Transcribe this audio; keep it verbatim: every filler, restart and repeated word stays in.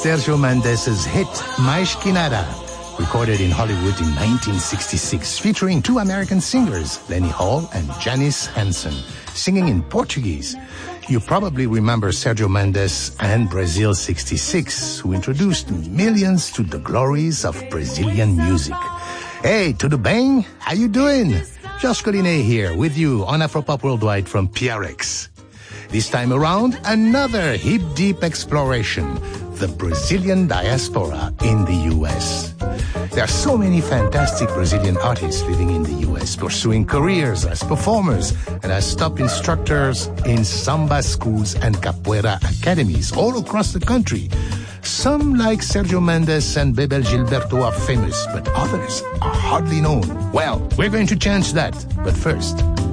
Sergio Mendes' hit Mais Que Nada, recorded in Hollywood in nineteen sixty-six, featuring two American singers, Lenny Hall and Janice Hansen, singing in Portuguese. You probably remember Sergio Mendes and Brazil sixty-six, who introduced millions to the glories of Brazilian music. Hey, tudo bem? How you doing? Georges Collinet here with you on Afropop Worldwide from P R X. This time around, another hip-deep exploration, the Brazilian diaspora in the U S. There are so many fantastic Brazilian artists living in the U S, pursuing careers as performers and as top instructors in samba schools and capoeira academies all across the country. Some, like Sergio Mendes and Bebel Gilberto, are famous, but others are hardly known. Well, we're going to change that. But first,